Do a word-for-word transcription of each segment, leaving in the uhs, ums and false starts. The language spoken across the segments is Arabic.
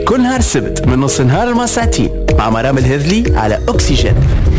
كل نهار سبت من نص نهار لما ساعتين مع مرام الهذلي على أكسجين.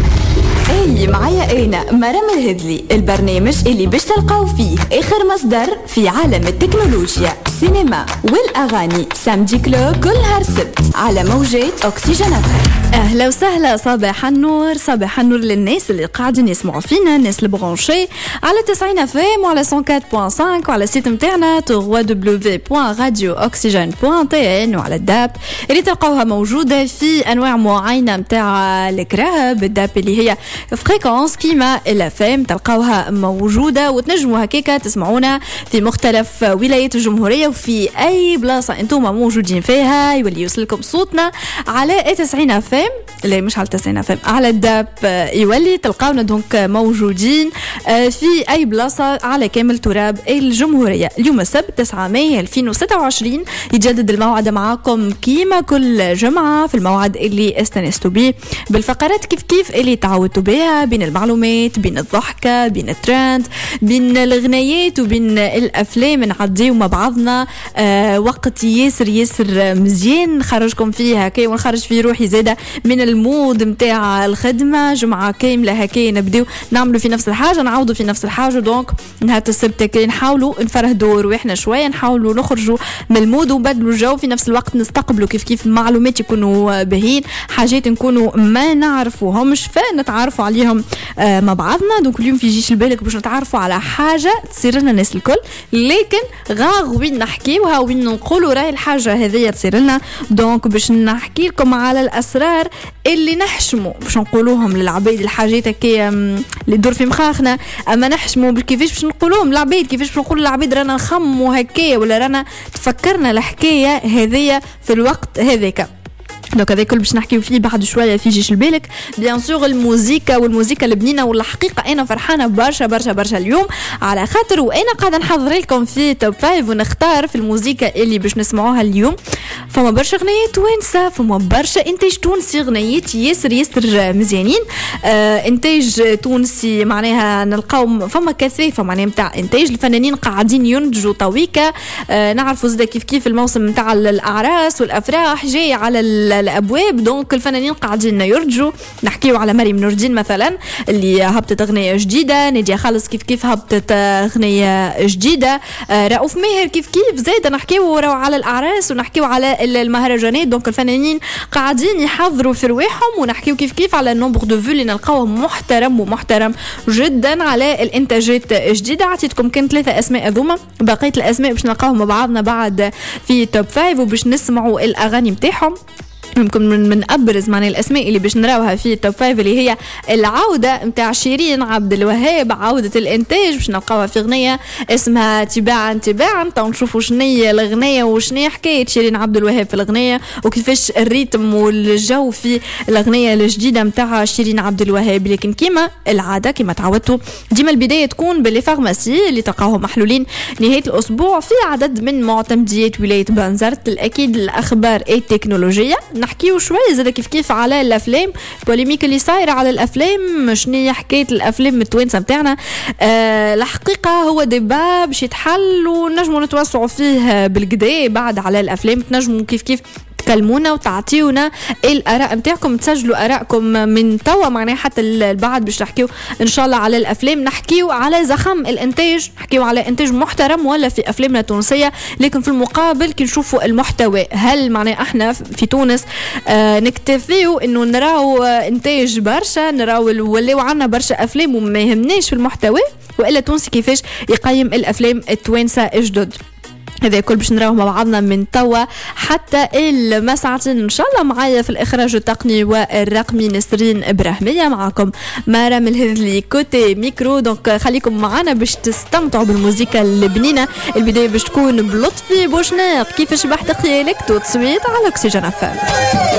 اي معايا انا مرام الهذلي، البرنامج اللي باش تلقاو فيه اخر مصدر في عالم التكنولوجيا، السينما والاغاني. سامدي كلوب كل نهار سبت على موجات أكسجين. اهلا وسهلا، صباح النور، صباح النور للناس اللي قاعدين يسمعوا فينا، الناس اللي برونشي على تسعين اف ام وعلى مية وأربعة فاصلة خمسة وعلى السيت نتاعنا دبليو دبليو دبليو دوت راديو أكسجين دوت تي ان وعلى الداب اللي تلقاوها موجوده في انواع معينه نتاع الكراب. الداب اللي هي فريكونس كيما الاف ام تلقاوها موجوده، وتنجموا هكاكا تسمعونا في مختلف ولايات الجمهوريه وفي اي بلاصه انتم موجودين فيها يولي يوصلكم صوتنا على تسعين اف ام، لا مش على تسعين اف ام، على الداب يولي تلقاونا دونك موجودين في اي بلاصه على كامل تراب الجمهوريه. اليوم السبت تسعة ماي ألفين وستة وعشرين يتجدد الموعد معاكم كيما كل جمعه في الموعد اللي استنستوا به بالفقرات كيف كيف اللي تعودتوا بها، بين المعلومات، بين الضحكه، بين الترند، بين الغنايات وبين الافلام. نعديو مع بعضنا آه وقت ياسر ياسر مزيان نخرجكم فيه هكا ونخرج فيه روحي زاده من المود متاع الخدمه. جمعه كامله هكا نبداو نعملوا في نفس الحاجه، نعاودوا في نفس الحاجه. دونك نهار السبت كي نحاولوا نفرهدوا روحنا شويه، نحاولوا نخرجوا من المود ونبدلوا الجو، في نفس الوقت نستقبلوا كيف كيف معلومات يكونوا باهين، حاجات نكونوا ما نعرفوهمش فنتعرفوا عليهم آه مع بعضنا. دونك اليوم في جيش البالك باش نتعرفوا على حاجه تصير لنا الناس الكل، لكن غا وين نحكيوها وين نقولوا راي الحاجه هذه تصير لنا. دونك باش نحكي لكم على الاسرار اللي نحشموا باش نقولوهم للعبيد، الحاجات هكا اللي تدور في مخاخنا اما نحشموا كيفاش باش نقولوهم للعبيد، كيفاش باش نقول للعبيد رانا نخموا هكايا ولا رانا تفكرنا الحكايه هذه في الوقت هذاك. دونك هذا كل باش نحكيو فيه بعد شويه في جيش البالك. بيان سور الموسيقى والموسيقى البنينه، والحقيقه انا فرحانه برشا برشا برشا اليوم على خاطر وانا قاعده نحضر لكم في توب فايف ونختار في الموسيقى اللي باش نسمعوها اليوم. فما برشا غنيات توانسه، فما برشا انتاج تونسي، غنيات ياسر ياسر مزيانين. آه انتاج تونسي معناها نلقاو فما كثافه معناها نتاع انتاج الفنانين قاعدين ينتجوا طويكه. آه نعرفوا زاد كيف كيف الموسم نتاع الاعراس والافراح جاي على الابواب، دونك الفنانين قاعدين يرجوا. نحكيو على مريم نور الدين مثلا اللي هبطت اغنيه جديده، ناديه خالص كيف كيف هبطت اغنيه جديده، آه رؤوف ماهر كيف كيف زاد. نحكيو على الاعراس ونحكيو على المهرجانات، دونك الفنانين قاعدين يحضروا في رواحهم. ونحكيو كيف كيف على النومبر دو فيو اللي نلقاوه محترم ومحترم جدا على الانتاجات الجديده. عطيتكم كان ثلاثه اسماء هذوما، بقيه الاسماء باش نلقاوهم مع بعضنا بعد في توب فايف وباش نسمعوا الاغاني نتاعهم. يمكن من من ابرز معنى الاسماء اللي باش نراوها في توب فايف اللي هي العوده نتاع شيرين عبد الوهاب، عوده الانتاج باش نلقاوها في اغنيه اسمها تباعا تباعا. تو نشوفوا شنية الاغنيه وشنية حكايه شيرين عبد الوهاب في الاغنيه وكيفاش الريتم والجو في الاغنيه الجديده نتاع شيرين عبد الوهاب. لكن كيما العاده كيما تعودتوا ديما البدايه تكون باللي فارماسي اللي تلقاوهم محلولين نهايه الاسبوع في عدد من معتمديات ولايه بنزرت. الاكيد الاخبار التكنولوجيه، نحكيو شوي زاد كيف كيف على الافلام، بوليميك اللي صايره على الافلام، شنو حكايه الافلام التوانسه نتاعنا. أه الحقيقه هو ديبا باش يتحل ونجموا نتوسعوا فيه بالكدا بعد على الافلام. تنجموا كيف كيف تكلمونا وتعطيونا الاراء نتاعكم، تسجلوا ارائكم من توا معناها حتى البعد باش نحكيو ان شاء الله على الافلام. نحكيو على زخم الانتاج، نحكيو على انتاج محترم ولا في افلامنا التونسيه، لكن في المقابل كي نشوفوا المحتوى هل معناها احنا في تونس آه نكتفيو انه نراو انتاج برشا، نراو ولاو عنا برشا افلام وما يهمناش في المحتوى، والا تونسي كيفاش يقيم الافلام التوانسه الجدد. هذا كل باش نراوه مع بعضنا من توا حتى المساعتين ان شاء الله. معايا في الاخراج التقني والرقمي نسرين ابراهيميه، معكم مرام الهذلي كوتي ميكرو. دونك خليكم معنا باش تستمتعوا بالموسيقى البنينه. البدايه باش تكون بلطفي بوشناق كيفاش بحت خيالك توت سويت على اكسجين اف ام.